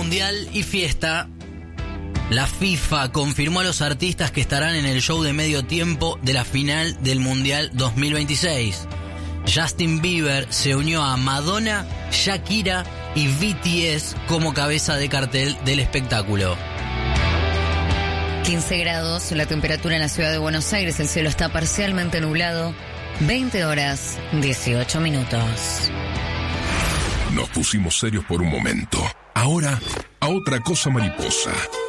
mundial y fiesta. La FIFA confirmó a los artistas que estarán en el show de medio tiempo de la final del Mundial 2026. Justin Bieber se unió a Madonna, Shakira y BTS como cabeza de cartel del espectáculo. 15 grados, la temperatura en la ciudad de Buenos Aires, el cielo está parcialmente nublado, 20 horas, 18 minutos. Nos pusimos serios por un momento. Ahora, a otra cosa mariposa.